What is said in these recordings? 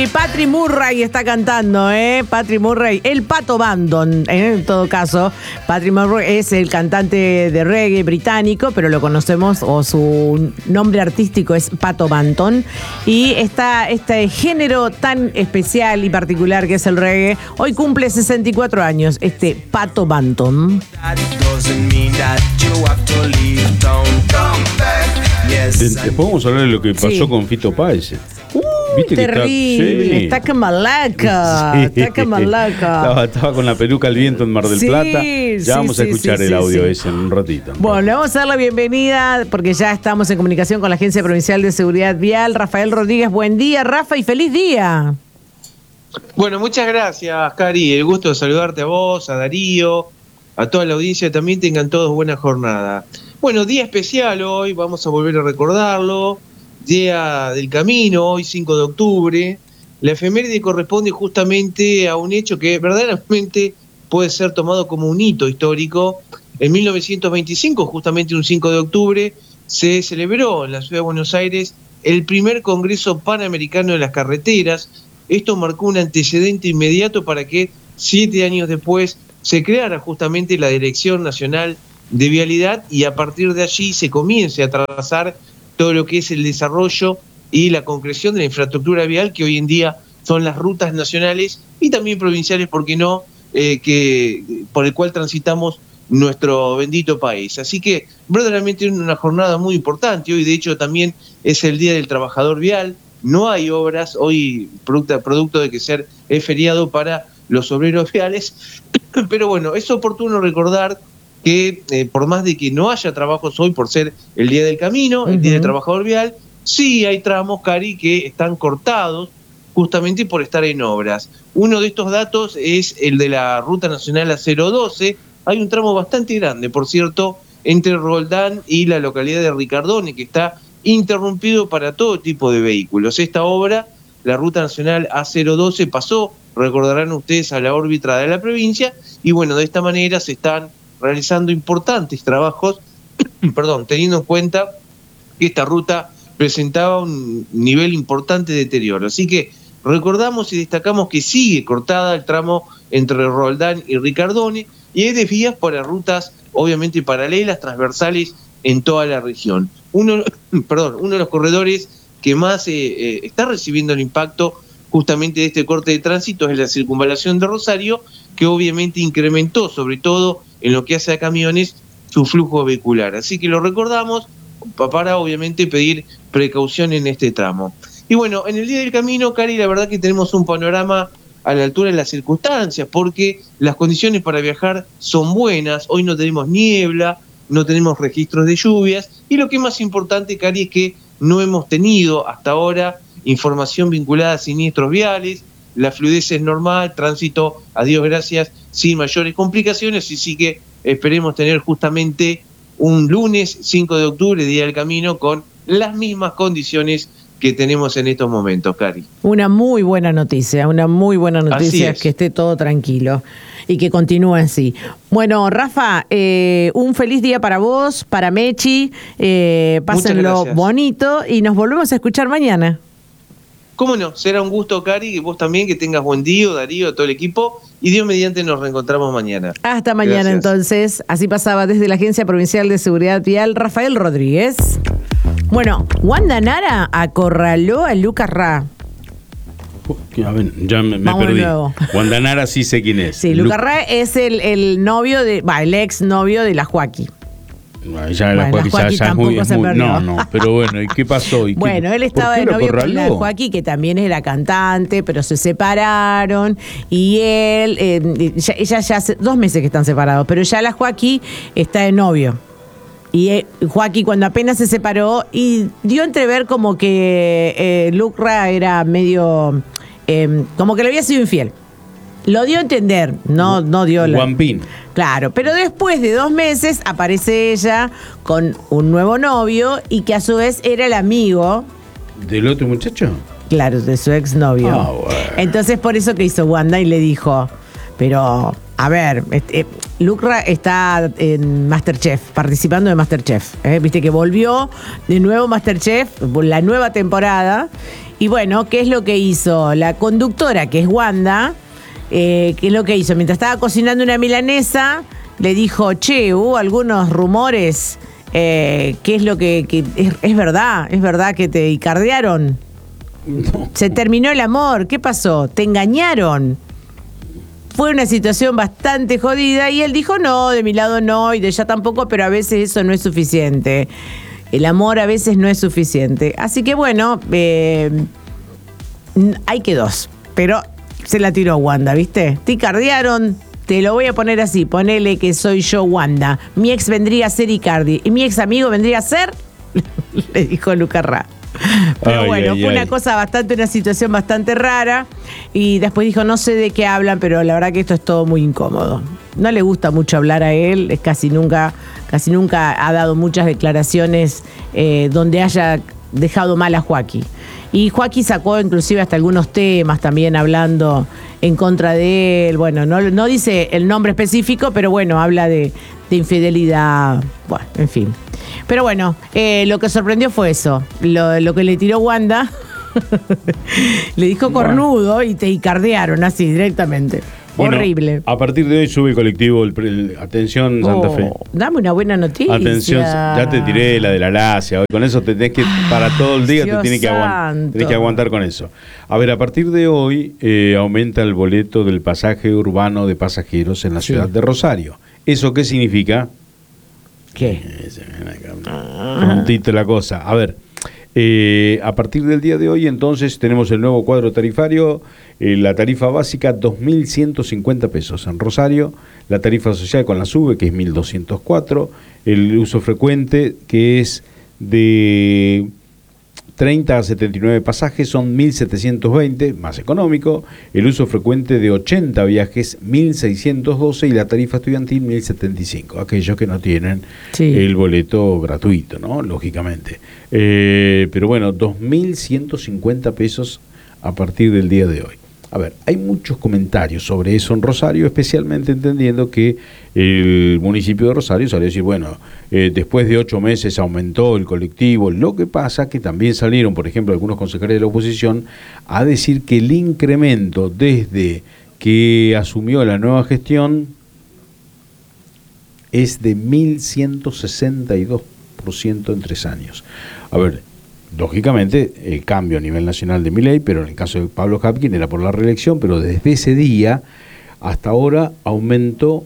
Patrick Murray está cantando, Patrick Murray, el Pato Banton, en todo caso. Patrick Murray es el cantante de reggae británico, pero lo conocemos, o su nombre artístico es Pato Banton. Y este género tan especial y particular que es el reggae, hoy cumple 64 años, Pato Banton. Después vamos a hablar de lo que pasó con Fito Páez. ¿Viste terrible, está que malaca, está que malaca. Estaba con la peluca al viento en Mar del Plata. Ya vamos a escuchar el audio ese en un ratito. Bueno, le vamos a dar la bienvenida porque ya estamos en comunicación con la Agencia Provincial de Seguridad Vial. Rafael Rodríguez, buen día, Rafa, y feliz día. Bueno, muchas gracias, Cari. El gusto de saludarte a vos, a Darío, a toda la audiencia. También tengan todos buena jornada. Bueno, día especial hoy, vamos a volver a recordarlo. Día del Camino, hoy 5 de octubre. La efeméride corresponde justamente a un hecho que verdaderamente puede ser tomado como un hito histórico. En 1925, justamente un 5 de octubre, se celebró en la ciudad de Buenos Aires el primer Congreso Panamericano de las Carreteras. Esto marcó un antecedente inmediato para que 7 años después se creara justamente la Dirección Nacional de Vialidad y a partir de allí se comience a trazar todo lo que es el desarrollo y la concreción de la infraestructura vial que hoy en día son las rutas nacionales y también provinciales, ¿por qué no?, por el cual transitamos nuestro bendito país. Así que verdaderamente es una jornada muy importante. Hoy de hecho también es el Día del Trabajador Vial. No hay obras hoy, producto de que es feriado para los obreros viales, pero bueno, es oportuno recordar que por más de que no haya trabajos hoy por ser el Día del Camino, el Día del Trabajador Vial, sí hay tramos, Cari, que están cortados justamente por estar en obras. Uno de estos datos es el de la Ruta Nacional A012. Hay un tramo bastante grande, por cierto, entre Roldán y la localidad de Ricardone, que está interrumpido para todo tipo de vehículos. Esta obra, la Ruta Nacional A012, pasó, recordarán ustedes, a la órbita de la provincia, y bueno, de esta manera se están realizando importantes trabajos, teniendo en cuenta que esta ruta presentaba un nivel importante de deterioro. Así que recordamos y destacamos que sigue cortada el tramo entre Roldán y Ricardone, y hay desvíos para rutas obviamente paralelas, transversales en toda la región. Uno de los corredores que más está recibiendo el impacto justamente de este corte de tránsito es la circunvalación de Rosario, que obviamente incrementó, sobre todo en lo que hace a camiones, su flujo vehicular. Así que lo recordamos para obviamente pedir precaución en este tramo. Y bueno, en el Día del Camino, Cari, la verdad que tenemos un panorama a la altura de las circunstancias, porque las condiciones para viajar son buenas. Hoy no tenemos niebla, no tenemos registros de lluvias, y lo que es más importante, Cari, es que no hemos tenido hasta ahora información vinculada a siniestros viales. La fluidez es normal, tránsito, a Dios gracias, sin mayores complicaciones, y sí que esperemos tener justamente un lunes 5 de octubre, Día del Camino, con las mismas condiciones que tenemos en estos momentos, Cari. Una muy buena noticia que esté todo tranquilo y que continúe así. Bueno, Rafa, un feliz día para vos, para Mechi, pásenlo bonito y nos volvemos a escuchar mañana. ¿Cómo no? Será un gusto, Cari, y vos también, que tengas buen día, Darío, todo el equipo, y Dios mediante nos reencontramos mañana. Hasta mañana. Gracias. Entonces. Así pasaba desde la Agencia Provincial de Seguridad Vial Rafael Rodríguez. Bueno, Wanda Nara acorraló a Lucas Ra. A ver, ya me perdí. Wanda Nara sí sé quién es. Sí, Lucas Ra es el novio el ex novio de la Joaquín. Ya la Joaquín ya es muy no, pero bueno, ¿y qué pasó? Bueno, él estaba de novio con la Joaquín, que también era cantante, pero se separaron, y él, ella ya hace 2 meses que están separados, pero ya la Joaquín está de novio. Y Joaquín, cuando apenas se separó, y dio a entrever como que Lucra era medio, como que le había sido infiel. Lo dio a entender, no dio la... Guampín. Claro, pero después de 2 meses aparece ella con un nuevo novio y que a su vez era el amigo... ¿Del otro muchacho? Claro, de su exnovio. Bueno. Entonces por eso que hizo Wanda y le dijo, pero... A ver, Lucra está en MasterChef, participando de MasterChef. Viste que volvió de nuevo MasterChef, la nueva temporada, Y bueno, ¿qué es lo que hizo? La conductora, que es Wanda, ¿qué es lo que hizo? Mientras estaba cocinando una milanesa, le dijo, che, hubo algunos rumores, ¿qué es lo que es verdad? ¿Es verdad que te icardearon? No. Se terminó el amor, ¿qué pasó? ¿Te engañaron? Fue una situación bastante jodida y él dijo, no, de mi lado no y de ella tampoco, pero a veces eso no es suficiente. El amor a veces no es suficiente. Así que bueno, hay que dos, pero se la tiró Wanda, ¿viste? Te cardearon, te lo voy a poner así, ponele que soy yo Wanda. Mi ex vendría a ser Icardi y mi ex amigo vendría a ser, le dijo Lucas Ra. Pero fue una situación bastante rara y después dijo, no sé de qué hablan, pero la verdad que esto es todo muy incómodo. No le gusta mucho hablar a él, es casi nunca ha dado muchas declaraciones donde haya dejado mal a Joaquín. Y Joaquín sacó inclusive hasta algunos temas también hablando en contra de él. Bueno, no dice el nombre específico, pero bueno, habla de infidelidad, bueno, en fin. Pero bueno, lo que sorprendió fue eso, lo que le tiró Wanda, le dijo cornudo y te icardearon así directamente. Bueno, horrible. A partir de hoy sube el colectivo, atención Santa Fe. Dame una buena noticia. Atención, ya te tiré la de la Lacia, con eso te tenés que, para todo el día Dios tenés que aguantar con eso. A ver, a partir de hoy aumenta el boleto del pasaje urbano de pasajeros en la ciudad de Rosario. ¿Eso qué significa? ¿Qué? Prontito la cosa. A ver, a partir del día de hoy entonces tenemos el nuevo cuadro tarifario, la tarifa básica 2.150 pesos en Rosario, la tarifa social con la SUBE que es 1.204, el uso frecuente que es de 30 a 79 pasajes son 1.720, más económico, el uso frecuente de 80 viajes 1.612 y la tarifa estudiantil 1.075, aquellos que no tienen el boleto gratuito, ¿no? Lógicamente. Pero bueno, 2.150 pesos a partir del día de hoy. A ver, hay muchos comentarios sobre eso en Rosario, especialmente entendiendo que el municipio de Rosario salió a decir, bueno, después de 8 meses aumentó el colectivo. Lo que pasa que también salieron, por ejemplo, algunos concejales de la oposición a decir que el incremento desde que asumió la nueva gestión es de 1.162% en 3 años. A ver, lógicamente, el cambio a nivel nacional de Milei, pero en el caso de Pablo Hapkin era por la reelección, pero desde ese día hasta ahora aumentó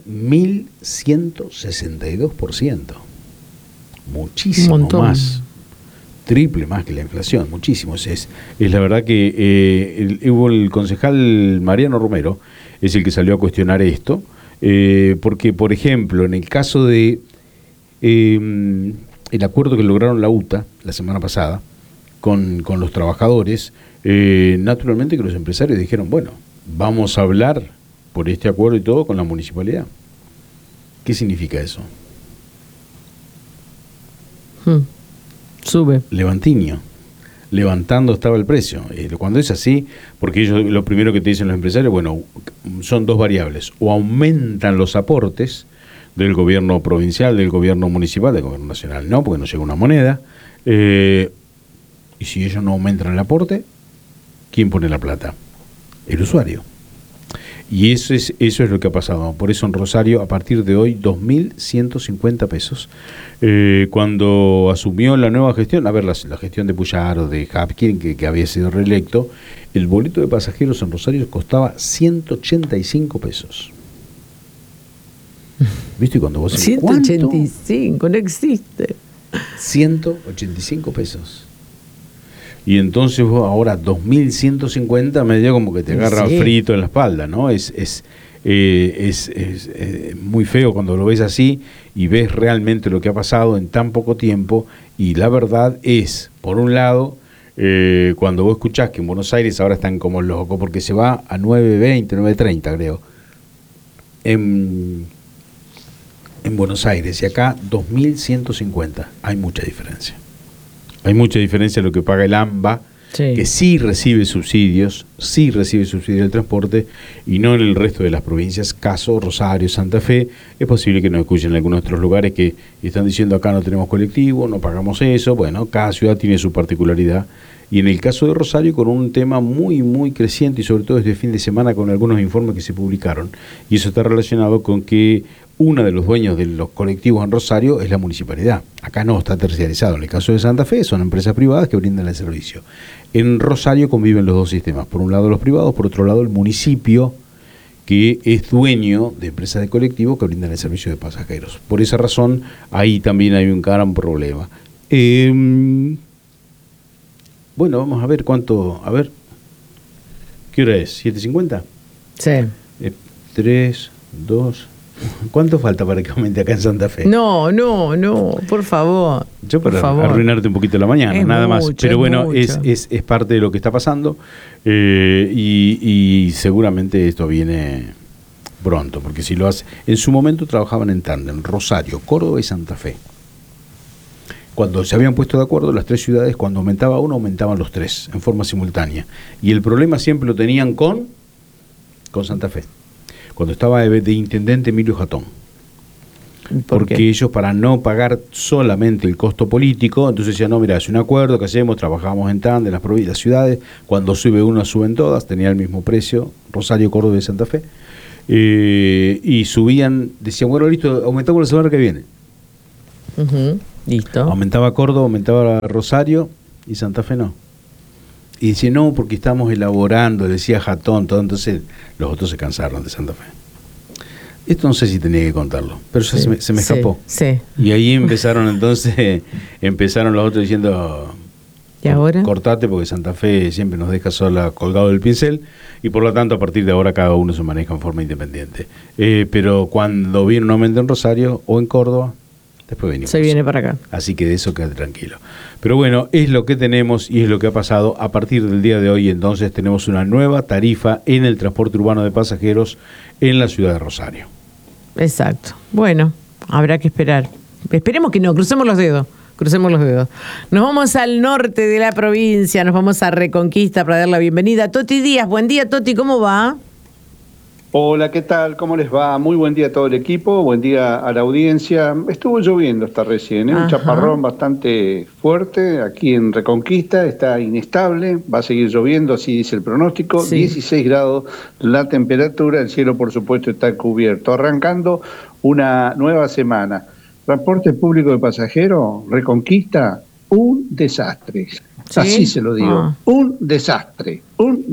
1.162%. Muchísimo más. Triple más que la inflación, muchísimo. Es la verdad que hubo el concejal Mariano Romero, es el que salió a cuestionar esto, porque, por ejemplo, en el caso de el acuerdo que lograron la UTA la semana pasada, con los trabajadores, naturalmente que los empresarios dijeron, bueno, vamos a hablar por este acuerdo y todo con la municipalidad. ¿Qué significa eso? Sube. Levantando estaba el precio. Cuando es así, porque ellos lo primero que te dicen los empresarios, bueno, son dos variables, o aumentan los aportes del gobierno provincial, del gobierno municipal, del gobierno nacional, no, porque no llega una moneda, y si ellos no aumentan el aporte, ¿quién pone la plata? El usuario. Y eso es lo que ha pasado. Por eso en Rosario, a partir de hoy, 2.150 pesos. Cuando asumió la nueva gestión, a ver, la gestión de Puyaro, de Hapkin, que había sido reelecto, el boleto de pasajeros en Rosario costaba 185 pesos. ¿Viste? Cuando vos 185, no existe. 185 pesos. Y entonces vos ahora 2.150 medio como que te agarra frito en la espalda, ¿no? Es muy feo cuando lo ves así y ves realmente lo que ha pasado en tan poco tiempo. Y la verdad es, por un lado, cuando vos escuchás que en Buenos Aires ahora están como locos porque se va a 9.20, 9.30 creo, en Buenos Aires, y acá 2.150. Hay mucha diferencia. Hay mucha diferencia en lo que paga el AMBA, que sí recibe subsidios del transporte, y no en el resto de las provincias, caso Rosario, Santa Fe. Es posible que nos escuchen en algunos otros lugares que están diciendo acá no tenemos colectivo, no pagamos eso. Bueno, cada ciudad tiene su particularidad Y en el caso de Rosario, con un tema muy, muy creciente, y sobre todo este fin de semana con algunos informes que se publicaron. Y eso está relacionado con que uno de los dueños de los colectivos en Rosario es la municipalidad. Acá no, está terciarizado. En el caso de Santa Fe son empresas privadas que brindan el servicio. En Rosario conviven los dos sistemas. Por un lado los privados, por otro lado el municipio, que es dueño de empresas de colectivos que brindan el servicio de pasajeros. Por esa razón, ahí también hay un gran problema. Bueno, vamos a ver cuánto... A ver, ¿qué hora es? ¿7:50? Sí. 3, 2... ¿Cuánto falta para que aumente acá en Santa Fe? No, por favor. Yo para arruinarte un poquito la mañana, es nada mucho, más. Pero bueno, es parte de lo que está pasando y seguramente esto viene pronto, porque si lo hace... En su momento trabajaban en tándem, Rosario, Córdoba y Santa Fe. Cuando se habían puesto de acuerdo las tres ciudades, cuando aumentaba uno, aumentaban los tres en forma simultánea. Y el problema siempre lo tenían con Santa Fe. Cuando estaba de intendente Emilio Jatón. Porque ellos, para no pagar solamente el costo político, entonces decían, no, mira, es un acuerdo que hacemos, trabajamos en tándem, las ciudades, cuando sube una, suben todas, tenía el mismo precio, Rosario, Córdoba y Santa Fe, y subían, decían, bueno, listo, aumentamos la semana que viene. Listo. Aumentaba Córdoba, aumentaba Rosario, y Santa Fe no. Y dice, no, porque estamos elaborando, decía Jatón, todo, entonces los otros se cansaron de Santa Fe. Esto no sé si tenía que contarlo, pero sí, se me escapó. Sí. Y ahí empezaron los otros diciendo, ¿y ahora? Cortate porque Santa Fe siempre nos deja sola colgado del pincel, y por lo tanto a partir de ahora cada uno se maneja en forma independiente. Pero cuando viene un aumento en Rosario o en Córdoba, después venimos. Se viene para acá. Así que de eso queda tranquilo. Pero bueno, es lo que tenemos y es lo que ha pasado. A partir del día de hoy, entonces, tenemos una nueva tarifa en el transporte urbano de pasajeros en la ciudad de Rosario. Exacto. Bueno, habrá que esperar. Esperemos que no, crucemos los dedos. Nos vamos al norte de la provincia, nos vamos a Reconquista para dar la bienvenida a Toti Díaz. Buen día, Toti, ¿cómo va? Hola, ¿qué tal? ¿Cómo les va? Muy buen día a todo el equipo, buen día a la audiencia. Estuvo lloviendo hasta recién, un chaparrón bastante fuerte aquí en Reconquista, está inestable, va a seguir lloviendo, así dice el pronóstico, sí. 16 grados la temperatura, el cielo por supuesto está cubierto, arrancando una nueva semana. Transporte público de pasajeros, Reconquista, un desastre, ¿sí? Así se lo digo, un desastre.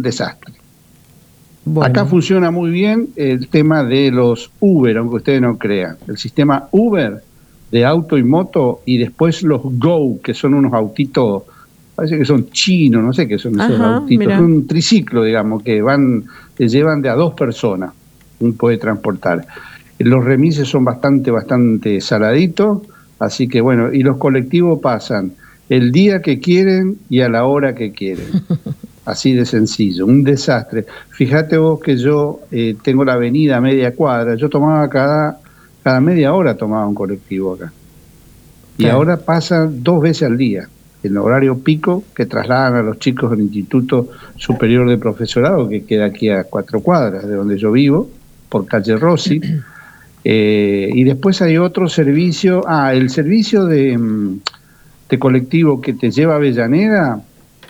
Bueno. Acá funciona muy bien el tema de los Uber, aunque ustedes no crean. El sistema Uber de auto y moto, y después los Go, que son unos autitos, parece que son chinos, no sé qué son esos autitos. Es un triciclo, digamos, que llevan de a 2 personas, puede transportar. Los remises son bastante saladitos, así que bueno, y los colectivos pasan el día que quieren y a la hora que quieren. Así de sencillo, un desastre. Fíjate vos que yo tengo la avenida a media cuadra, yo tomaba cada media hora tomaba un colectivo acá. Y ahora pasa 2 veces al día, en horario pico, que trasladan a los chicos del Instituto Superior de Profesorado, que queda aquí a 4 cuadras de donde yo vivo, por calle Rossi. Y después hay otro servicio, el servicio de colectivo que te lleva a Avellaneda,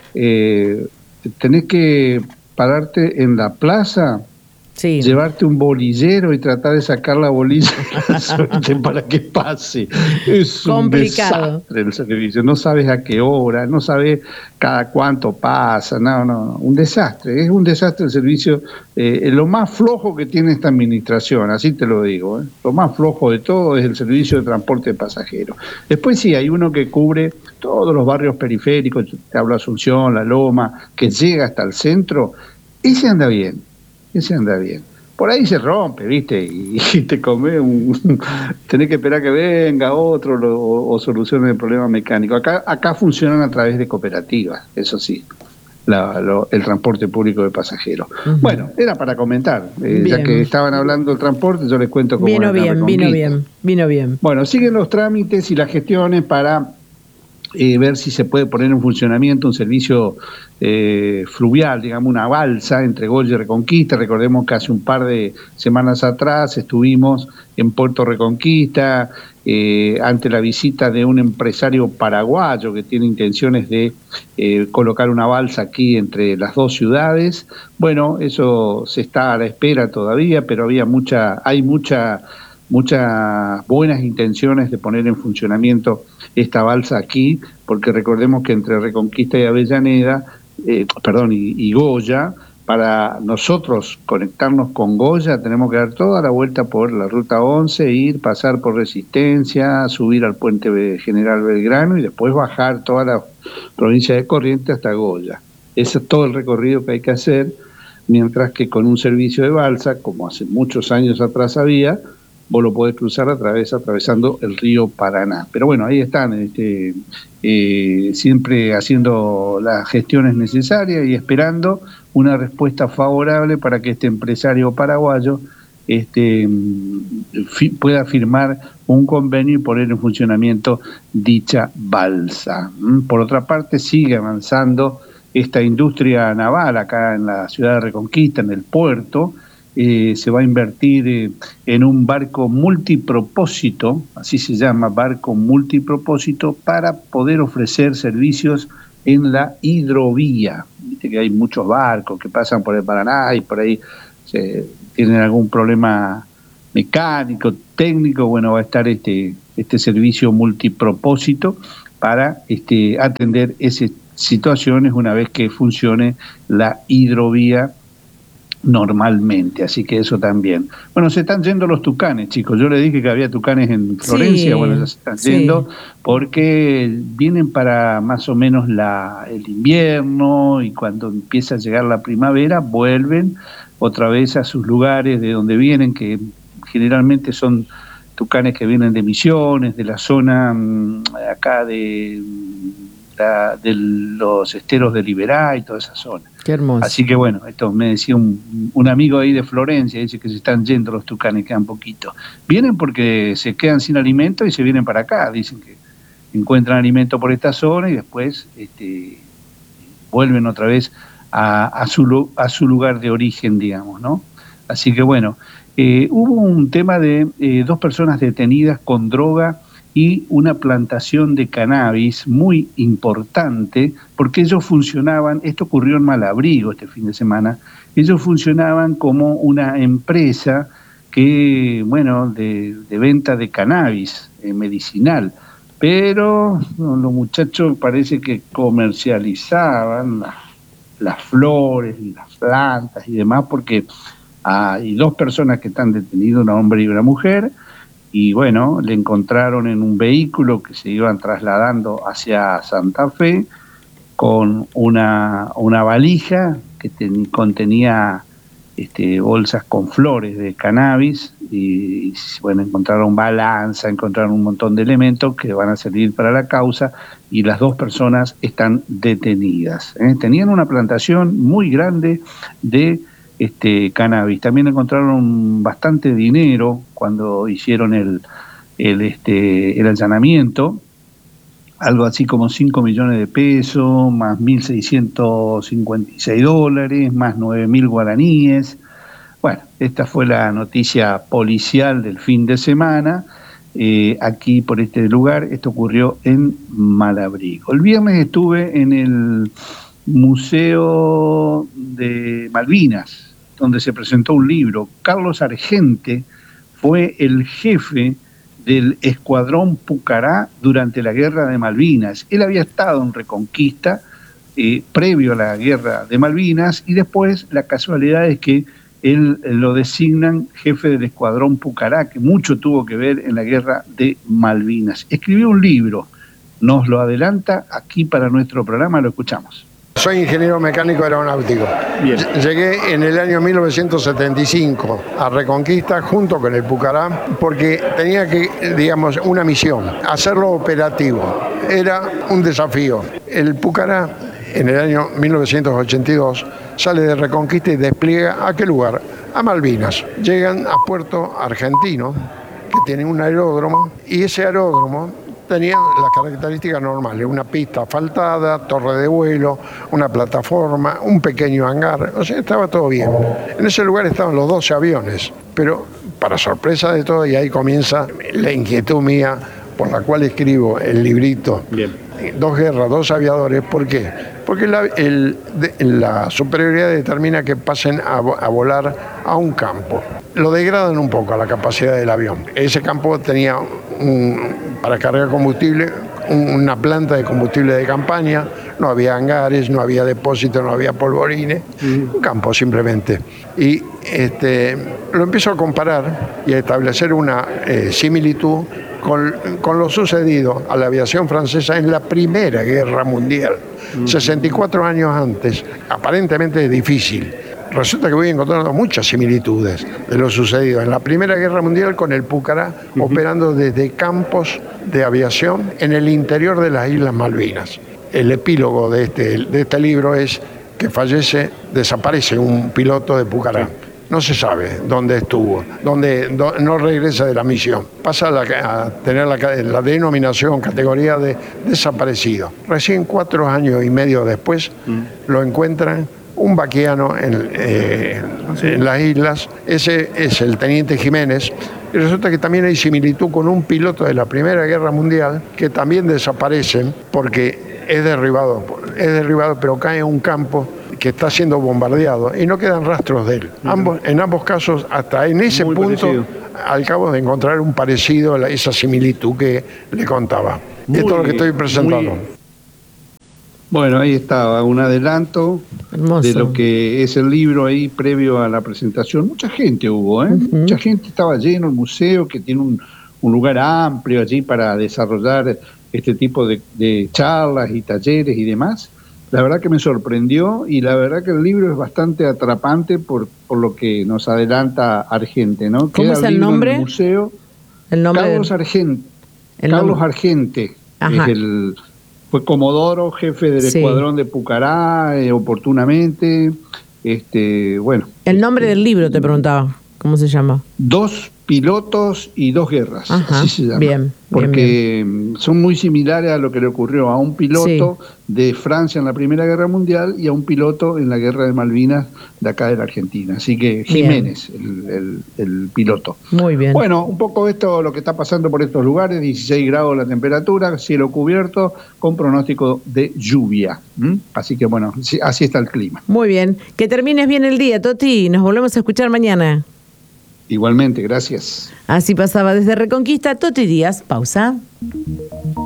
tenés que pararte en la plaza, sí, llevarte un bolillero y tratar de sacar la bolilla para que pase. Es complicado. Un desastre el servicio, no sabes a qué hora, no sabes cada cuánto pasa, no, un desastre, es un desastre el servicio, lo más flojo que tiene esta administración, así te lo digo, lo más flojo de todo es el servicio de transporte de pasajeros. Después sí, hay uno que cubre todos los barrios periféricos, te hablo Asunción, La Loma, que llega hasta el centro, ese anda bien. Por ahí se rompe, ¿viste? Y te come tenés que esperar que venga otro o solucione el problema mecánico. Acá funcionan a través de cooperativas, eso sí, el transporte público de pasajeros. Bueno, era para comentar, ya que estaban hablando del transporte, yo les cuento cómo vino bien. Bueno, siguen los trámites y las gestiones para ver si se puede poner en funcionamiento un servicio fluvial, digamos una balsa entre Goya y Reconquista. Recordemos que hace un par de semanas atrás estuvimos en Puerto Reconquista ante la visita de un empresario paraguayo que tiene intenciones de colocar una balsa aquí entre las dos ciudades. Bueno, eso se está a la espera todavía, pero hay muchas buenas intenciones de poner en funcionamiento esta balsa aquí, porque recordemos que entre Reconquista y Avellaneda, y Goya, para nosotros conectarnos con Goya tenemos que dar toda la vuelta por la ruta 11, pasar por Resistencia, subir al puente General Belgrano y después bajar toda la provincia de Corrientes hasta Goya. Ese es todo el recorrido que hay que hacer, mientras que con un servicio de balsa, como hace muchos años atrás había, vos lo podés cruzar atravesando el río Paraná. Pero bueno, ahí están, siempre haciendo las gestiones necesarias y esperando una respuesta favorable para que este empresario paraguayo pueda firmar un convenio y poner en funcionamiento dicha balsa. Por otra parte, sigue avanzando esta industria naval acá en la ciudad de Reconquista, en el puerto. Se va a invertir en un barco multipropósito, así se llama, barco multipropósito, para poder ofrecer servicios en la hidrovía. Viste que hay muchos barcos que pasan por el Paraná y por ahí tienen algún problema mecánico, técnico. Bueno, va a estar este servicio multipropósito para atender esas situaciones una vez que funcione la hidrovía normalmente, así que eso también. Bueno, se están yendo los tucanes, chicos. Yo les dije que había tucanes en Florencia, sí, bueno, ya se están yendo porque vienen para más o menos el invierno, y cuando empieza a llegar la primavera vuelven otra vez a sus lugares de donde vienen, que generalmente son tucanes que vienen de Misiones, de la zona acá de los esteros de Liberá y toda esa zona. Qué hermoso. Así que bueno, esto me decía un amigo ahí de Florencia, dice que se están yendo los tucanes, quedan poquito. Vienen porque se quedan sin alimento y se vienen para acá, dicen que encuentran alimento por esta zona y después vuelven otra vez a su lugar de origen, digamos, ¿no? Así que bueno, hubo un tema de 2 personas detenidas con droga y una plantación de cannabis muy importante, porque ellos funcionaban, esto ocurrió en Malabrigo este fin de semana, ellos funcionaban como una empresa que, bueno, de venta de cannabis medicinal, pero los muchachos parece que comercializaban las flores y las plantas y demás, porque hay 2 personas que están detenidas, un hombre y una mujer. Y bueno, le encontraron en un vehículo que se iban trasladando hacia Santa Fe con una valija que contenía bolsas con flores de cannabis y bueno, encontraron balanza, encontraron un montón de elementos que van a servir para la causa, y las 2 personas están detenidas. Tenían una plantación muy grande de cannabis. También encontraron bastante dinero cuando hicieron el allanamiento, algo así como 5 millones de pesos, más 1.656 dólares, más 9.000 guaraníes. Bueno, esta fue la noticia policial del fin de semana, aquí por este lugar. Esto ocurrió en Malabrigo. El viernes estuve en el Museo de Malvinas, donde se presentó un libro. Carlos Argente fue el jefe del Escuadrón Pucará durante la Guerra de Malvinas. Él había estado en Reconquista previo a la Guerra de Malvinas, y después la casualidad es que él lo designan jefe del Escuadrón Pucará, que mucho tuvo que ver en la Guerra de Malvinas. Escribió un libro, nos lo adelanta aquí para nuestro programa, lo escuchamos. Soy ingeniero mecánico aeronáutico. Bien. Llegué en el año 1975 a Reconquista junto con el Pucará, porque tenía que, digamos, una misión, hacerlo operativo. Era un desafío. El Pucará, en el año 1982, sale de Reconquista y despliega ¿a qué lugar? A Malvinas. Llegan a Puerto Argentino, que tiene un aeródromo, y ese aeródromo tenían las características normales, una pista asfaltada, torre de vuelo, una plataforma, un pequeño hangar, o sea, estaba todo bien. En ese lugar estaban los 12 aviones, pero para sorpresa de todo, y ahí comienza la inquietud mía por la cual escribo el librito. Bien. 2 guerras, 2 aviadores, ¿por qué? Porque la superioridad determina que pasen a volar a un campo. Lo degradan un poco a la capacidad del avión. Ese campo tenía para cargar combustible una planta de combustible de campaña, no había hangares, no había depósitos, no había polvorines, un campo simplemente. Y lo empiezo a comparar y a establecer una similitud con lo sucedido a la aviación francesa en la Primera Guerra Mundial, 64 años antes, aparentemente difícil. Resulta que voy encontrando muchas similitudes de lo sucedido en la Primera Guerra Mundial con el Pucará operando desde campos de aviación en el interior de las Islas Malvinas. El epílogo de este libro es que desaparece un piloto de Pucará. No se sabe dónde estuvo, no regresa de la misión. Pasa a tener la denominación, categoría de desaparecido. Recién 4 años y medio después lo encuentran un vaquiano en las islas. Ese es el teniente Jiménez. Y resulta que también hay similitud con un piloto de la Primera Guerra Mundial que también desaparecen porque es derribado, pero cae en un campo que está siendo bombardeado y no quedan rastros de él. En ambos casos, hasta en ese punto, parecido. Al cabo de encontrar un parecido a esa similitud que le contaba. Esto es lo que estoy presentando. Bueno, ahí estaba un adelanto de lo que es el libro ahí previo a la presentación. Mucha gente hubo, mucha gente, estaba lleno el museo, que tiene un lugar amplio allí para desarrollar este tipo de charlas y talleres y demás. La verdad que me sorprendió y la verdad que el libro es bastante atrapante por lo que nos adelanta Argente, ¿no? ¿Cómo es el nombre? En el museo. El nombre Carlos Argente. Carlos Argente. Fue comodoro, jefe del escuadrón de Pucará, oportunamente. Bueno. El nombre del libro te preguntaba. ¿Cómo se llama? 2 pilotos y 2 guerras. Ajá, así se llama. Bien. Porque son muy similares a lo que le ocurrió a un piloto de Francia en la Primera Guerra Mundial y a un piloto en la Guerra de Malvinas de acá de la Argentina. Así que Jiménez, el piloto. Muy bien. Bueno, un poco esto lo que está pasando por estos lugares, 16 grados la temperatura, cielo cubierto, con pronóstico de lluvia. Así que bueno, así está el clima. Muy bien. Que termines bien el día, Toti. Nos volvemos a escuchar mañana. Igualmente, gracias. Así pasaba desde Reconquista Toti Díaz. Pausa.